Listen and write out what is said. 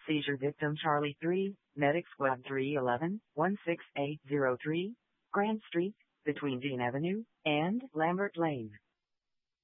Seizure victim Charlie 3, Medic Squad 311-16803, Grand Street, between Dean Avenue and Lambert Lane.